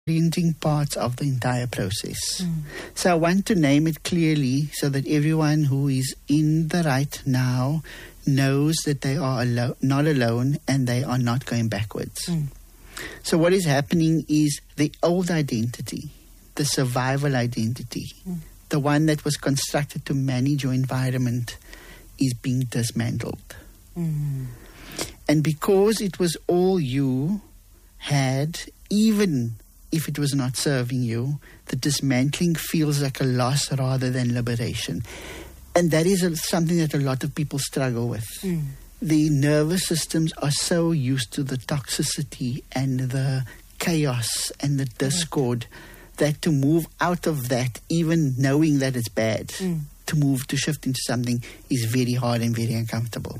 disorienting parts of the entire process. So I want to name it clearly so that everyone who is in the right now knows that they are not alone and they are not going backwards. So what is happening is the old identity, the survival identity, the one that was constructed to manage your environment, is being dismantled. And because it was all you had, even if it was not serving you, the dismantling feels like a loss rather than liberation. And that is something that a lot of people struggle with. The nervous systems are so used to the toxicity and the chaos and the discord that to move out of that, even knowing that it's bad, to shift into something is very hard and very uncomfortable.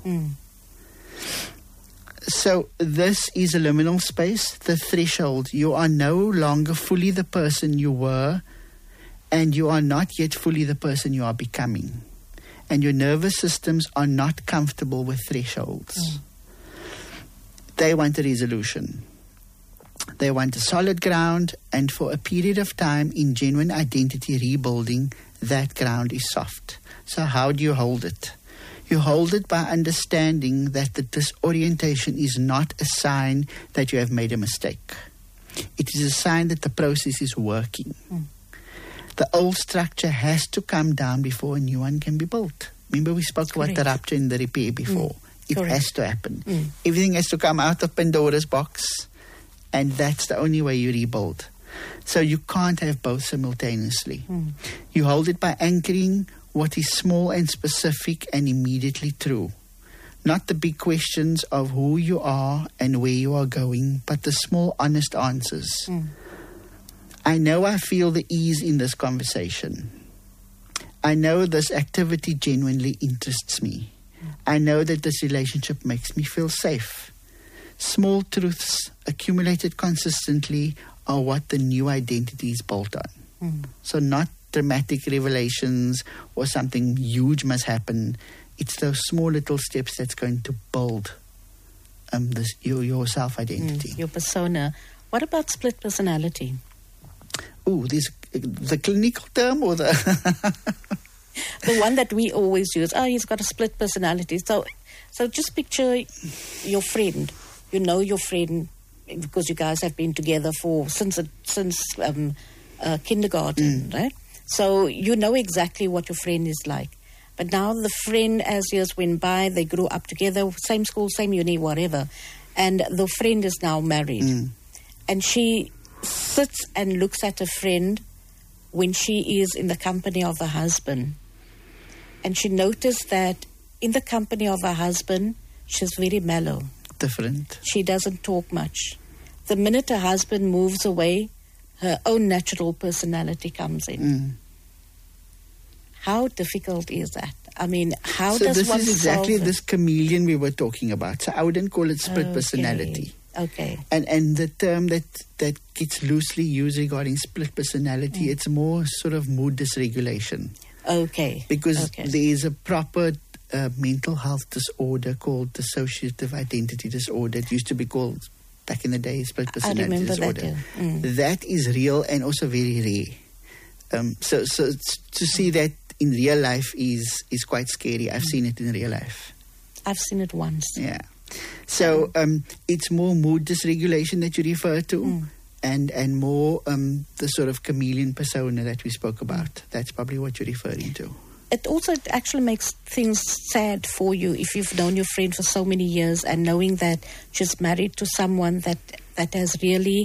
So this is a liminal space, the threshold. You are no longer fully the person you were, and you are not yet fully the person you are becoming. And your nervous systems are not comfortable with thresholds. They want a resolution. They want a solid ground, and for a period of time in genuine identity rebuilding, that ground is soft. So how do you hold it? You hold it by understanding that the disorientation is not a sign that you have made a mistake. It is a sign that the process is working. The old structure has to come down before a new one can be built. Remember we spoke about the rupture and the repair before. It has to happen. Everything has to come out of Pandora's box, and that's the only way you rebuild. So you can't have both simultaneously. You hold it by anchoring what is small and specific and immediately true. Not the big questions of who you are and where you are going, but the small, honest answers. I know I feel the ease in this conversation. I know this activity genuinely interests me. I know that this relationship makes me feel safe. Small truths accumulated consistently are what the new identity is built on. So not dramatic revelations or something huge must happen. It's those small little steps that's going to build your self-identity. Your persona. What about split personality? There's the clinical term or the... The one that we always use. He's got a split personality. So just picture your friend. You know your friend because you guys have been together since kindergarten, right? So you know exactly what your friend is like. But now the friend, as years went by, they grew up together, same school, same uni, whatever. And the friend is now married. And she sits and looks at a friend when she is in the company of her husband. And she noticed that in the company of her husband, she's very mellow. Different. She doesn't talk much. The minute her husband moves away, her own natural personality comes in. How difficult is that? I mean, how does one solve it? So this is exactly this chameleon we were talking about. So I wouldn't call it split personality. Okay. And the term that gets loosely used regarding split personality, it's more sort of mood dysregulation. Okay. Because there is a proper mental health disorder called dissociative identity disorder. It used to be called, back in the day, split personality disorder. That is real and also very rare. So to see that in real life is quite scary. I've seen it in real life. I've seen it once. Yeah. So it's more mood dysregulation that you refer to, and more the sort of chameleon persona that we spoke about. That's probably what you're referring to. It also actually makes things sad for you if you've known your friend for so many years and knowing that she's married to someone that has really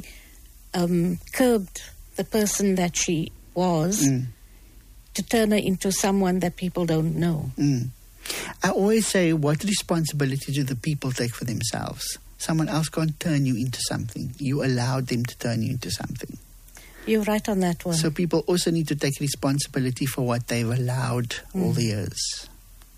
curbed the person that she was to turn her into someone that people don't know. I always say, what responsibility do the people take for themselves? Someone else can't turn you into something. You allowed them to turn you into something. You're right on that one. So people also need to take responsibility for what they've allowed all the years.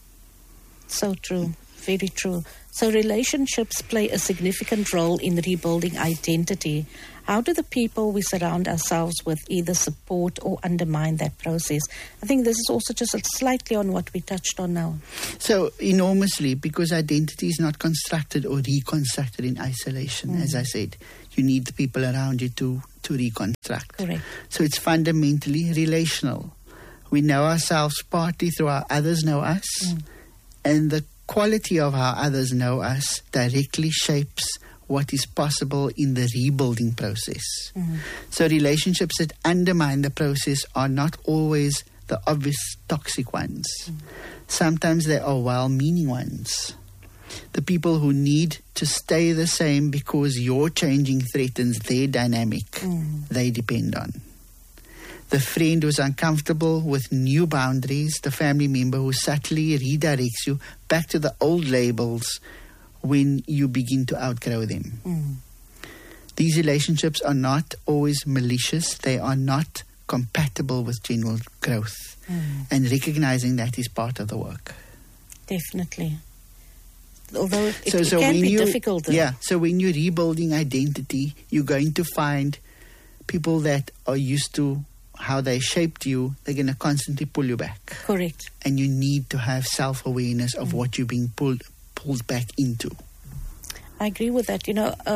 So true. Very true. So relationships play a significant role in rebuilding identity. How do the people we surround ourselves with either support or undermine that process? I think this is also just slightly on what we touched on now. So enormously, because identity is not constructed or reconstructed in isolation, as I said. You need the people around you to to reconstruct. Correct. So it's fundamentally relational. We know ourselves partly through how others know us, and the quality of how others know us directly shapes what is possible in the rebuilding process. So relationships that undermine the process are not always the obvious toxic ones. Sometimes they are well-meaning ones. The people who need to stay the same because your changing threatens their dynamic, they depend on. The friend who's uncomfortable with new boundaries, the family member who subtly redirects you back to the old labels when you begin to outgrow them. These relationships are not always malicious. They are not compatible with genuine growth. And recognizing that is part of the work. Definitely. Although it can be difficult. Though. Yeah, so when you're rebuilding identity, you're going to find people that are used to how they shaped you, they're going to constantly pull you back. Correct. And you need to have self-awareness of what you're being pulled back into. I agree with that.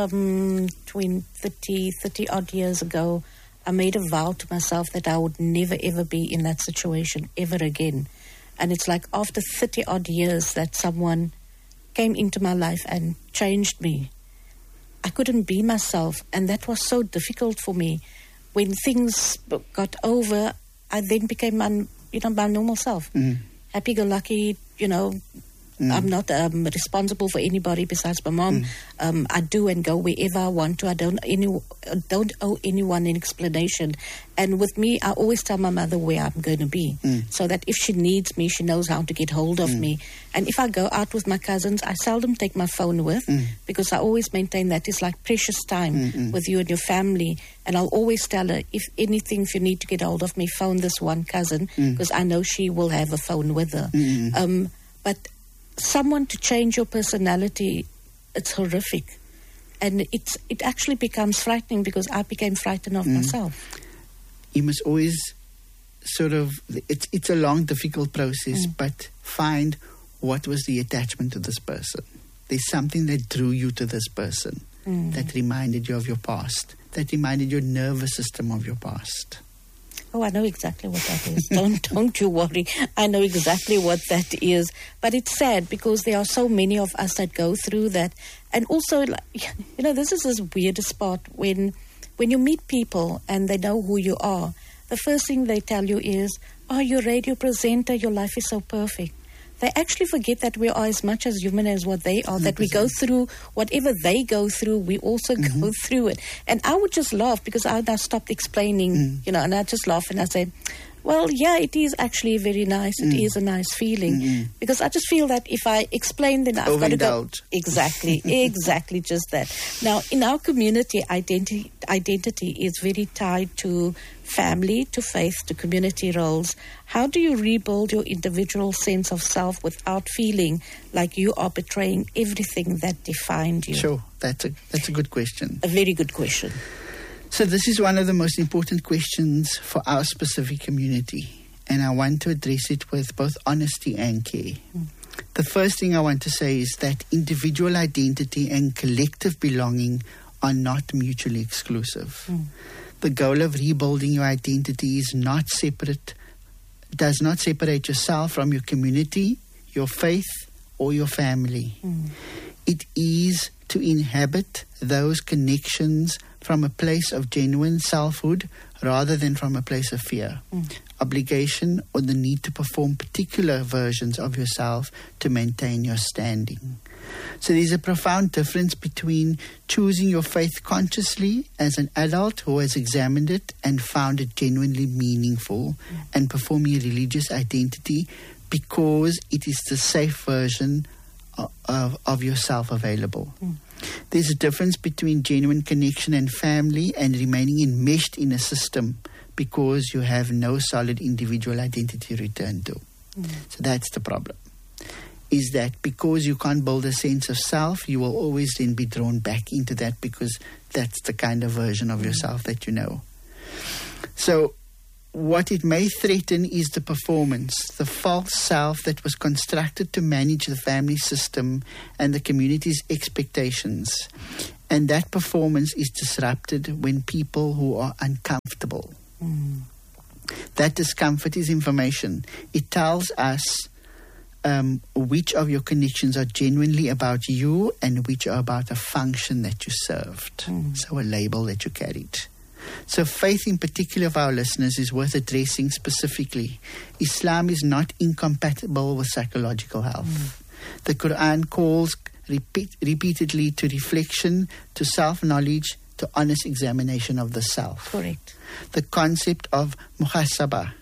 30 odd years ago, I made a vow to myself that I would never ever be in that situation ever again. And it's like after 30 odd years that someone came into my life and changed me. I couldn't be myself, and that was so difficult for me. When things got over, I then became my normal self. Happy-go-lucky, I'm not responsible for anybody besides my mom. I do and go wherever I want to. I don't owe anyone an explanation. And with me, I always tell my mother where I'm going to be, so that if she needs me, she knows how to get hold of me. And if I go out with my cousins, I seldom take my phone with, because I always maintain that it's like precious time with you and your family. And I'll always tell her, if you need to get hold of me, phone this one cousin, because I know she will have a phone with her. But someone to change your personality, it's horrific. And it actually becomes frightening, because I became frightened of myself. You must always it's a long, difficult process, but find what was the attachment to this person. There's something that drew you to this person, that reminded you of your past, that reminded your nervous system of your past. Oh, I know exactly what that is. Don't you worry. I know exactly what that is. But it's sad, because there are so many of us that go through that. And also, this is this weirdest part. When you meet people and they know who you are, the first thing they tell you is, oh, you're a radio presenter, your life is so perfect. They actually forget that we are as much as human as what they are, 100%. That we go through whatever they go through, we also go through it. And I would just laugh, because I now stopped explaining, and I just laugh and I said, well, yeah, it is actually very nice. It is a nice feeling. Because I just feel that if I explain, then I've got to go. Exactly, exactly just that. Now, in our community, identity is very tied to family, to faith, to community roles. How do you rebuild your individual sense of self without feeling like you are betraying everything that defined you? Sure, that's a good question. A very good question. So this is one of the most important questions for our specific community, and I want to address it with both honesty and care. The first thing I want to say is that individual identity and collective belonging are not mutually exclusive. The goal of rebuilding your identity is does not separate yourself from your community, your faith, or your family. It is to inhabit those connections from a place of genuine selfhood rather than from a place of fear, obligation, or the need to perform particular versions of yourself to maintain your standing. So there's a profound difference between choosing your faith consciously as an adult who has examined it and found it genuinely meaningful, and performing a religious identity because it is the safe version of yourself available. There's a difference between genuine connection and family and remaining enmeshed in a system because you have no solid individual identity to return to. So that's the problem. Is that because you can't build a sense of self, you will always then be drawn back into that, because that's the kind of version of yourself that you know. So what it may threaten is the performance, the false self that was constructed to manage the family system and the community's expectations. And that performance is disrupted when people who are uncomfortable. That discomfort is information. It tells us which of your connections are genuinely about you and which are about a function that you served. So a label that you carried. So faith in particular of our listeners is worth addressing specifically. Islam is not incompatible with psychological health. The Quran calls repeatedly to reflection, to self-knowledge, to honest examination of the self. Correct. The concept of muhasabah,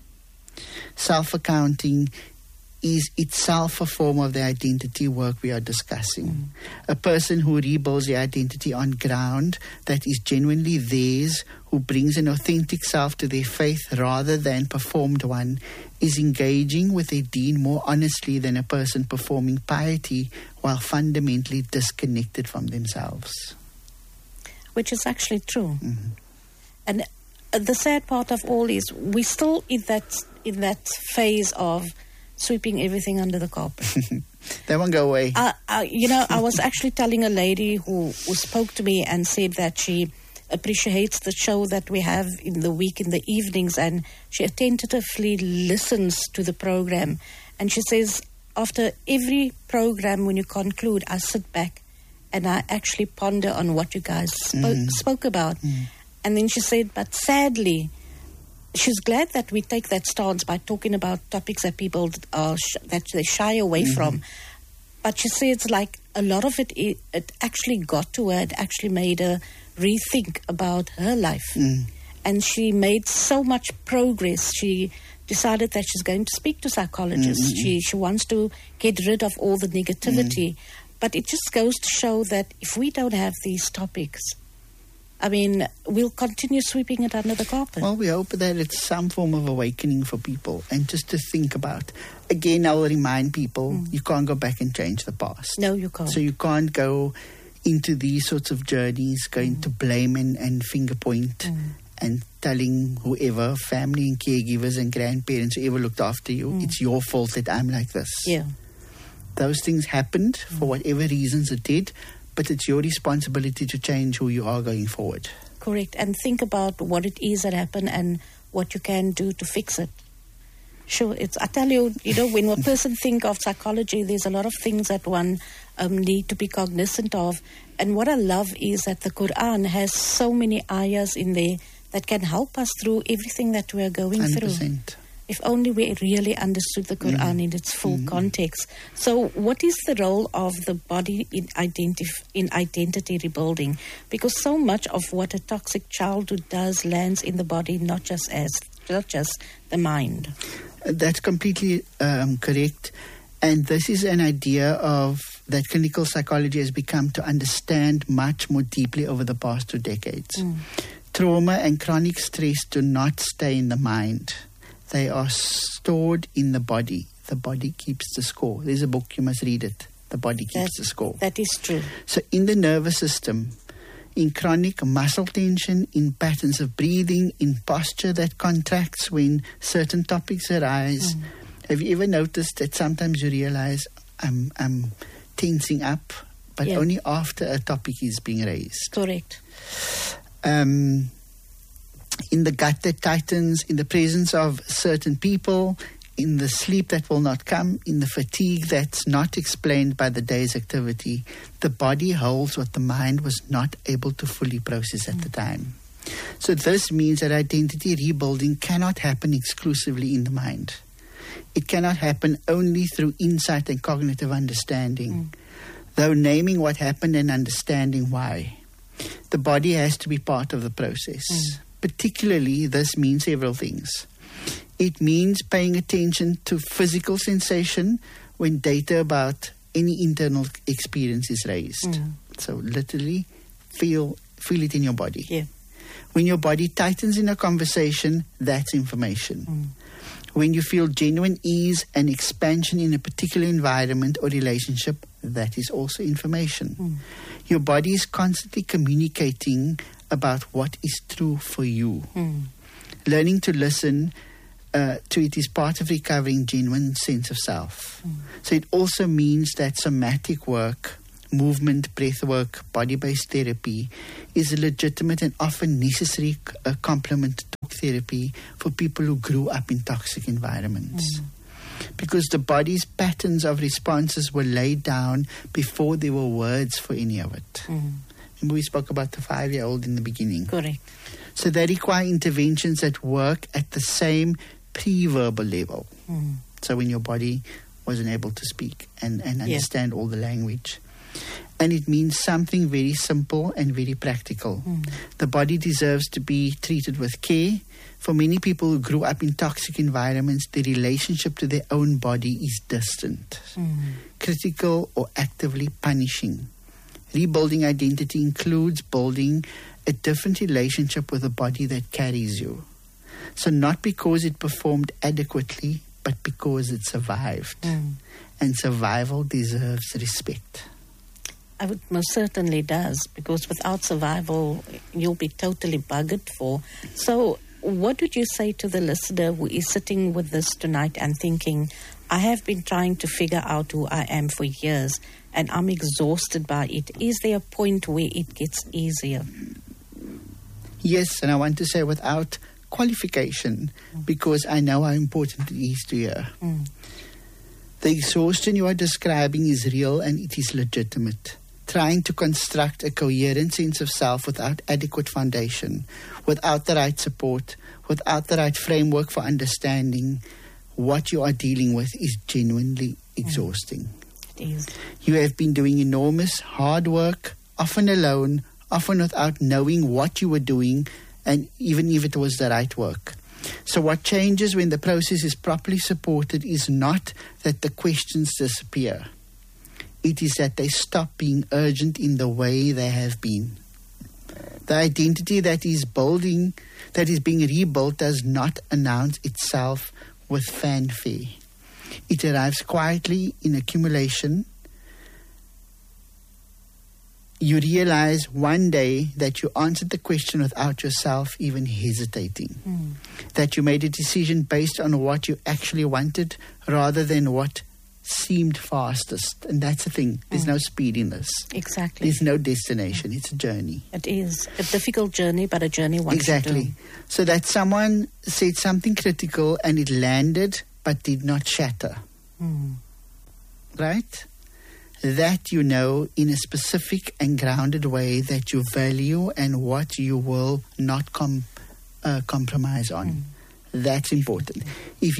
self-accounting, is itself a form of the identity work we are discussing. A person who rebuilds their identity on ground that is genuinely theirs, who brings an authentic self to their faith rather than performed one, is engaging with their deen more honestly than a person performing piety while fundamentally disconnected from themselves. Which is actually true. And the sad part of all is we're still in that phase of sweeping everything under the carpet. They won't go away. I was actually telling a lady who spoke to me and said that she appreciates the show that we have in the week in the evenings, and she attentively listens to the program. And she says, after every program, when you conclude, I sit back and I actually ponder on what you guys spoke about. And then she said, but sadly, she's glad that we take that stance by talking about topics that people that they shy away from. But she says, like, a lot of it actually got to her. It actually made her rethink about her life. And she made so much progress. She decided that she's going to speak to psychologists. She wants to get rid of all the negativity. But it just goes to show that if we don't have these topics, I mean, we'll continue sweeping it under the carpet. Well, we hope that it's some form of awakening for people, and just to think about. Again, I'll remind people, you can't go back and change the past. No, you can't. So you can't go into these sorts of journeys, going to blame and finger point and telling whoever, family and caregivers and grandparents, whoever looked after you, it's your fault that I'm like this. Yeah. Those things happened for whatever reasons it did, but it's your responsibility to change who you are going forward. Correct. And think about what it is that happened and what you can do to fix it. Sure, I tell you, when a person think of psychology, there's a lot of things that one need to be cognizant of. And what I love is that the Quran has so many ayahs in there that can help us through everything that we are going 100%. through. If only we really understood the Quran in its full context. So what is the role of the body in identity rebuilding? Because so much of what a toxic childhood does lands in the body, not just the mind. That's completely correct. And this is an idea of that clinical psychology has become to understand much more deeply over the past 2 decades. Trauma and chronic stress do not stay in the mind. They are stored in the body. The body keeps the score. There's a book, you must read it. The body keeps the score. That is true. So in the nervous system, in chronic muscle tension, in patterns of breathing, in posture that contracts when certain topics arise. Have you ever noticed that sometimes you realize I'm tensing up, but only after a topic is being raised? Correct. In the gut that tightens, in the presence of certain people, in the sleep that will not come, in the fatigue that's not explained by the day's activity, the body holds what the mind was not able to fully process at the time. So this means that identity rebuilding cannot happen exclusively in the mind. It cannot happen only through insight and cognitive understanding, though naming what happened and understanding why. The body has to be part of the process. Particularly, this means several things. It means paying attention to physical sensation when data about any internal experience is raised. So literally, feel it in your body. Yeah. When your body tightens in a conversation, that's information. When you feel genuine ease and expansion in a particular environment or relationship, that is also information. Your body is constantly communicating about what is true for you. Learning to listen to it is part of recovering genuine sense of self. So it also means that somatic work movement, breathwork, body-based therapy is a legitimate and often necessary complement to talk therapy for people who grew up in toxic environments. Because the body's patterns of responses were laid down before there were words for any of it. Remember we spoke about the 5-year-old in the beginning. Correct. So they require interventions that work at the same pre-verbal level. So when your body wasn't able to speak and understand all the language. And it means something very simple and very practical. The body deserves to be treated with care. For many people who grew up in toxic environments, the relationship to their own body is distant, critical, or actively punishing. Rebuilding identity includes building a different relationship with a body that carries you. So not because it performed adequately, but because it survived. And survival deserves respect. I would most certainly does, because without survival, you'll be totally buggered for. So what would you say to the listener who is sitting with this tonight and thinking, I have been trying to figure out who I am for years and I'm exhausted by it. Is there a point where it gets easier? Yes, and I want to say without qualification, because I know how important it is to hear. The exhaustion you are describing is real and it is legitimate. Trying to construct a coherent sense of self without adequate foundation, without the right support, without the right framework for understanding what you are dealing with is genuinely exhausting. It is. You have been doing enormous hard work, often alone, often without knowing what you were doing, and even if it was the right work. So what changes when the process is properly supported is not that the questions disappear. It is that they stop being urgent in the way they have been. The identity that is being rebuilt does not announce itself with fanfare. It arrives quietly in accumulation. You realize one day that you answered the question without yourself even hesitating. That you made a decision based on what you actually wanted rather than what seemed fastest. And that's the thing. There's no speed in this. Exactly. There's no destination. It's a journey. It is a difficult journey, but a journey one Exactly. should do. So that someone said something critical and it landed but did not shatter. Right? That you know in a specific and grounded way that you value and what you will not compromise on. That's important. If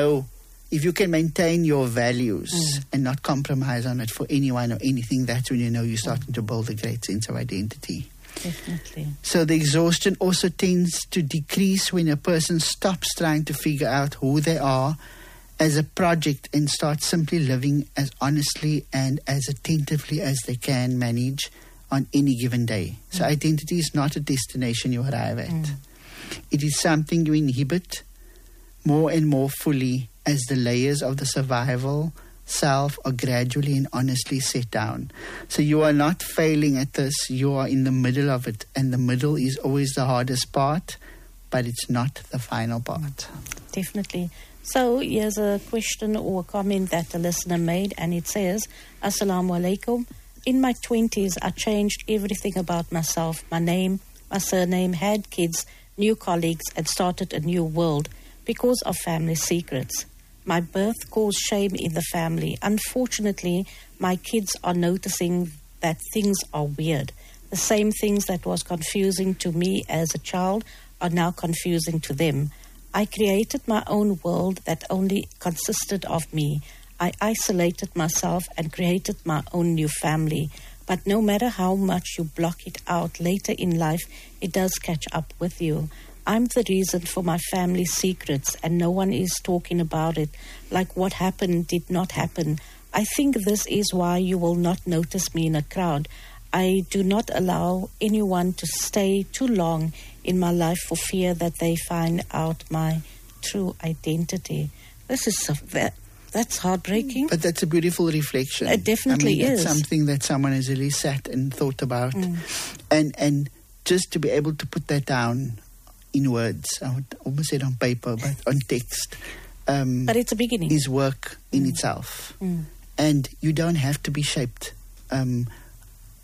you can maintain your values and not compromise on it for anyone or anything, that's when you know you're starting to build a great sense of identity. Definitely. So the exhaustion also tends to decrease when a person stops trying to figure out who they are as a project and starts simply living as honestly and as attentively as they can manage on any given day. So identity is not a destination you arrive at. It is something you inhabit more and more fully as the layers of the survival self are gradually and honestly set down. So you are not failing at this, you are in the middle of it, and the middle is always the hardest part, but it's not the final part. Definitely. So here's a question or a comment that a listener made, and it says, Assalamu alaikum. In my 20s, I changed everything about myself, my name, my surname, had kids, new colleagues, and started a new world because of family secrets. My birth caused shame in the family. Unfortunately, my kids are noticing that things are weird. The same things that was confusing to me as a child are now confusing to them. I created my own world that only consisted of me. I isolated myself and created my own new family. But no matter how much you block it out later in life, it does catch up with you. I'm the reason for my family's secrets and no one is talking about it, like what happened did not happen. I think this is why you will not notice me in a crowd. I do not allow anyone to stay too long in my life for fear that they find out my true identity. This is that's heartbreaking. But that's a beautiful reflection. It definitely is. It's something that someone has really sat and thought about. And just to be able to put that down in words, I would almost say it on paper, but on text. But it's a beginning. Is work in itself. And you don't have to be shaped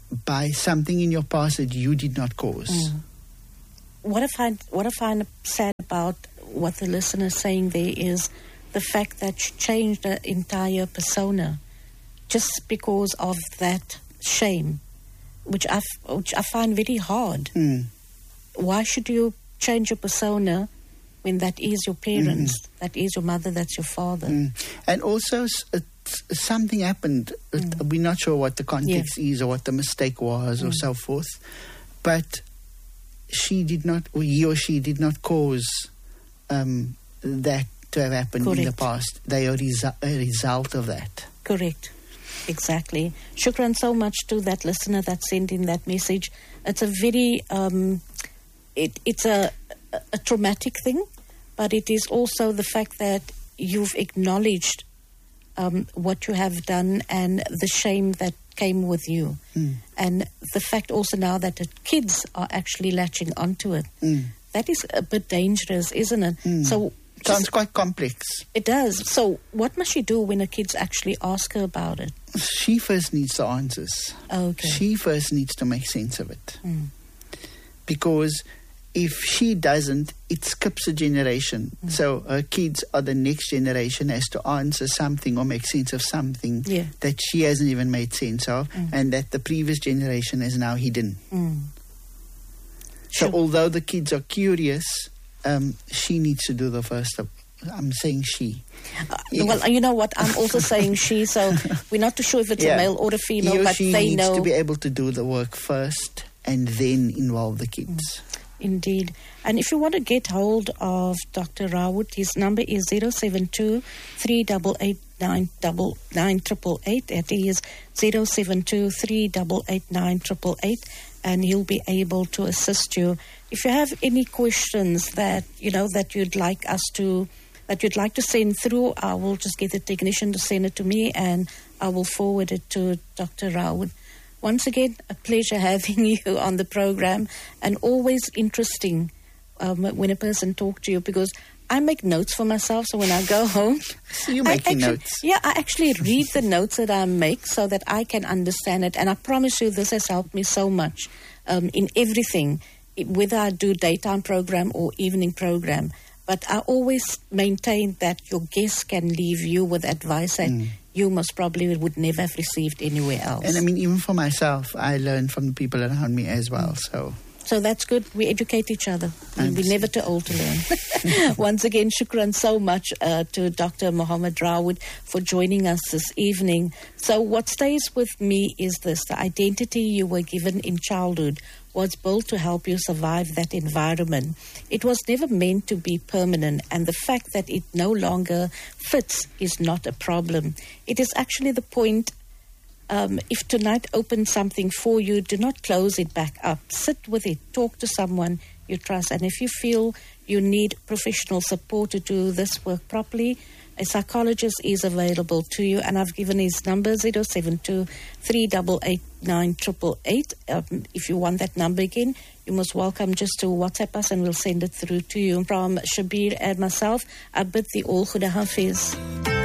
by something in your past that you did not cause. What I find sad about what the listener is saying there is the fact that she changed her entire persona just because of that shame, which I find very hard. Why should you change your persona when that is your parents, that is your mother, that's your father? And also, something happened. We're not sure what the context is or what the mistake was or so forth. But he or she did not cause that to have happened in the past. They are a result of that. Correct. Exactly. Shukran so much to that listener that sent in that message. It's a very, it's a traumatic thing, but it is also the fact that you've acknowledged what you have done and the shame that came with you. And the fact also now that the kids are actually latching onto it. That is a bit dangerous, isn't it? So sounds quite complex. It does. So what must she do when the kids actually ask her about it? She first needs the answers. Okay. She first needs to make sense of it. Because if she doesn't, it skips a generation. So her kids are the next generation has to answer something or make sense of something that she hasn't even made sense of and that the previous generation has now hidden. So although the kids are curious, she needs to do the first step. I'm saying she. Well, you know what? I'm also saying she, so we're not too sure if it's a male or a female, he or but she they needs know. to be able to do the work first and then involve the kids. Indeed. And if you want to get hold of Dr. Rawood, his number is 072 388 988. That is 072 388 988, and he'll be able to assist you. If you have any questions that you'd like to send through, I will just get the technician to send it to me, and I will forward it to Dr. Rawood. Once again, a pleasure having you on the program, and always interesting when a person talks to you, because I make notes for myself, so when I go home... So you're making notes? Yeah, I actually read the notes that I make so that I can understand it, and I promise you this has helped me so much in everything, whether I do daytime program or evening program. But I always maintain that your guests can leave you with advice that you most probably would never have received anywhere else. And I mean, even for myself, I learn from the people around me as well. So that's good. We educate each other. We're never too old to learn. Once again, shukran so much to Dr. Mohammed Rawood for joining us this evening. So what stays with me is this: the identity you were given in childhood was built to help you survive that environment. It was never meant to be permanent, and the fact that it no longer fits is not a problem. It is actually the point. If tonight opens something for you, do not close it back up. Sit with it. Talk to someone you trust. And if you feel you need professional support to do this work properly, a psychologist is available to you. And I've given his number, 072 388 988. If you want that number again, you're most welcome just to WhatsApp us and we'll send it through to you. From Shabir and myself, I bid thee all Khuda Hafiz.